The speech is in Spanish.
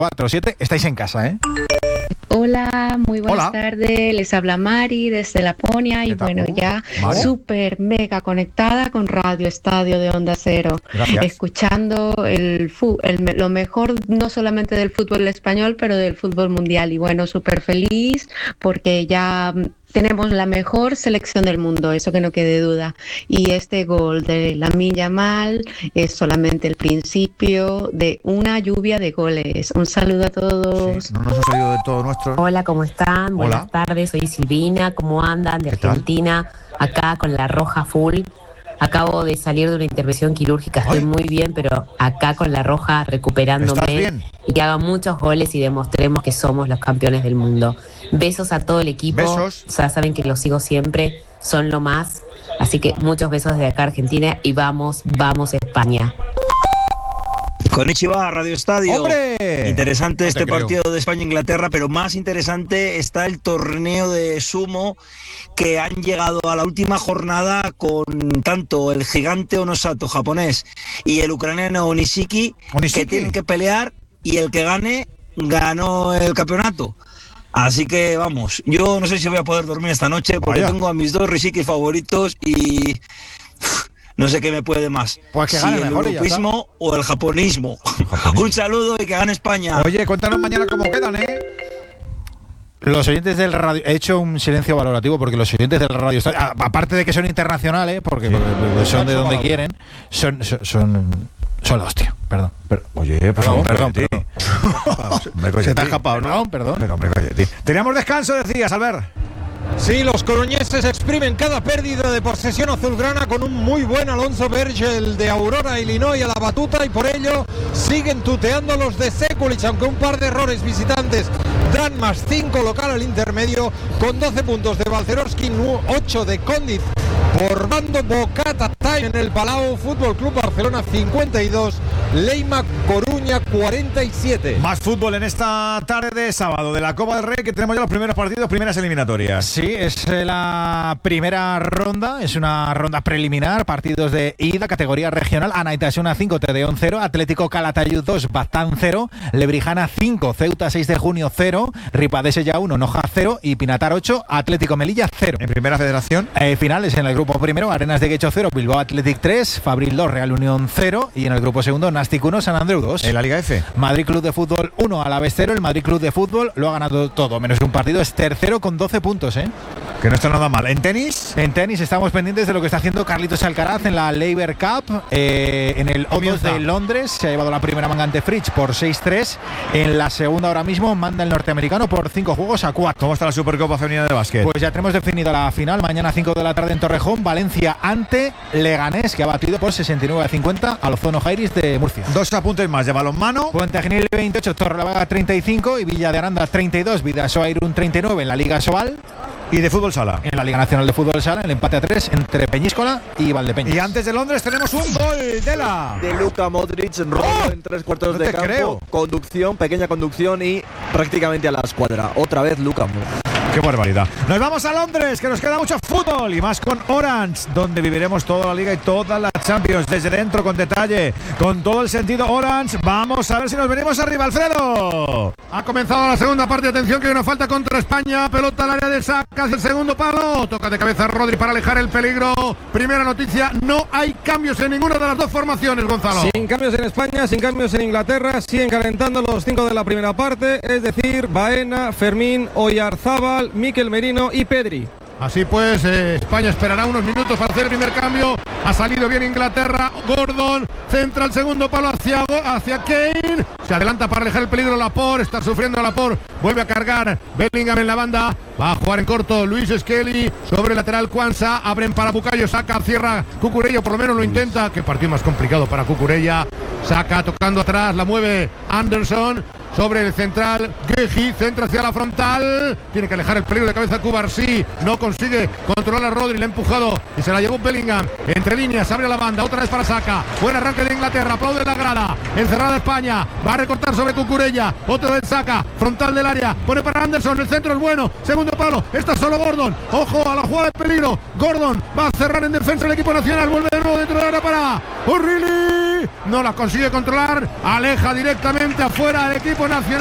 4-7. Estáis en casa, ¿eh? Hola, muy buenas tardes. Les habla Mari desde Laponia y bueno, ya súper mega conectada con Radio Estadio de Onda Cero. Gracias. Escuchando lo mejor no solamente del fútbol español, pero del fútbol mundial. Y bueno, súper feliz porque ya tenemos la mejor selección del mundo, eso que no quede duda. Y este gol de Lamine Yamal es solamente el principio de una lluvia de goles. Un saludo a todos. Sí, no nos ha salido de todo nuestro. Hola, ¿cómo están? Buenas tardes, soy Silvina. ¿Cómo andan? De Argentina, acá con la roja full. Acabo de salir de una intervención quirúrgica, estoy muy bien, pero acá con la roja recuperándome. Y que hagan muchos goles y demostremos que somos los campeones del mundo. Besos a todo el equipo. Besos. Ya saben que los sigo siempre, son lo más. Así que muchos besos desde acá Argentina y vamos España. Konnichiwa, Radio Estadio. ¡Hombre! Interesante este partido de España-Inglaterra, pero más interesante está el torneo de sumo que han llegado a la última jornada con tanto el gigante Onosato japonés y el ucraniano Onishiki, que tienen que pelear y el que gane ganó el campeonato. Así que vamos, yo no sé si voy a poder dormir esta noche porque tengo a mis dos Rishiki favoritos y no sé qué me puede más. Pues que si gane el mejor europeísmo o el japonismo. Un saludo y que gane España. Oye, cuéntanos mañana cómo quedan, ¿eh? Los oyentes del radio... He hecho un silencio valorativo porque los oyentes del radio... Aparte de que son internacionales, porque son de donde quieren, son la hostia. Perdón. Oye, perdón. Se te ha escapado, ¿no? Perdón. Teníamos descanso, decías, Albert. Sí, los coruñeses exprimen cada pérdida de posesión azulgrana con un muy buen Alonso Vergel de Aurora, Illinois a la batuta y por ello siguen tuteando los de Sekulic, aunque un par de errores visitantes dan más 5 local al intermedio con 12 puntos de Balcerowski, 8 de Condiz por bando. Bocata time en el Palau, Fútbol Club Barcelona 52, Leima Coruña 47. Más fútbol en esta tarde de sábado de la Copa del Rey, que tenemos ya los primeros partidos, primeras eliminatorias. Sí, es la primera ronda, es una ronda preliminar, partidos de ida, categoría regional. Anaitasuna 5, Tedeón 0, Atlético Calatayud 2, Baztán 0, Lebrijana 5, Ceuta 6 de junio 0, Ripadesella 1, Noja 0 y Pinatar 8, Atlético Melilla 0. En primera federación, finales en el grupo primero, Arenas de Guecho 0, Bilbao Athletic 3, Fabril 2, Real Unión 0 y en el grupo segundo, Nastic 1, San Andreu 2. En la Liga F, Madrid Club de Fútbol 1, Alavés 0, el Madrid Club de Fútbol lo ha ganado todo, menos un partido, es tercero con 12 puntos, que no está nada mal. ¿En tenis? En tenis estamos pendientes de lo que está haciendo Carlitos Alcaraz en la Laver Cup, en el O2 de Londres. Se ha llevado la primera manga ante Fritz por 6-3. En la segunda ahora mismo manda el norteamericano por 5 juegos a 4. ¿Cómo está la Supercopa Femenina de Básquet? Pues ya tenemos definida la final. Mañana 5 de la tarde en Torrejón. Valencia ante Leganés, que ha batido por 69-50 al Ozono Jairis de Murcia. 2 apuntes más de balonmano. Puente Genil 28, Torrelavega 35 y Villa de Aranda 32, Vidasoa Irún 39 en la Liga Sobal. ¿Y de fútbol sala? En la Liga Nacional de Fútbol Sala, el empate a 3 entre Peñíscola y Valdepeñas. Y antes de Londres tenemos un gol de Luka Modric, en 3 cuartos de campo. Creo. Conducción, pequeña conducción y prácticamente a la escuadra. Otra vez Luka Modric. ¡Qué barbaridad! Nos vamos a Londres, que nos queda mucho fútbol y más con Orange, donde viviremos toda la Liga y todas las Champions desde dentro, con detalle, con todo el sentido Orange. Vamos a ver si nos venimos arriba, Alfredo. Ha comenzado la segunda parte, atención que nos falta contra España, pelota al área de Saca, el segundo palo, toca de cabeza Rodri para alejar el peligro. Primera noticia, no hay cambios en ninguna de las dos formaciones, Gonzalo. Sin cambios en España, sin cambios en Inglaterra, siguen calentando los 5 de la primera parte, es decir, Baena, Fermín, Oyarzábal, Mikel Merino y Pedri. Así pues, España esperará unos minutos para hacer el primer cambio. Ha salido bien Inglaterra. Gordon centra el segundo palo hacia Kane. Se adelanta para alejar el peligro Laporte. Está sufriendo Laporte. Vuelve a cargar Bellingham en la banda. Va a jugar en corto Luis Skelly. Sobre el lateral Kwanza. Abren para Bukayo. Saca, cierra Cucurella. Por lo menos lo intenta. Qué partido más complicado para Cucurella. Saca tocando atrás. La mueve Anderson. Sobre el central, Guehi centra hacia la frontal, tiene que alejar el peligro de cabeza Cubarsí, no consigue controlar a Rodri, le ha empujado y se la llevó Bellingham, entre líneas, abre la banda, otra vez para Saka, buen arranque de Inglaterra, aplaude la grada, encerrada España, va a recortar sobre Cucurella, otra vez Saka, frontal del área, pone para Anderson, el centro es bueno, segundo palo, está solo Gordon, ojo a la jugada de peligro, Gordon va a cerrar en defensa el equipo nacional, vuelve de nuevo dentro del área para O'Reilly. no la consigue controlar, aleja directamente afuera al equipo nacional.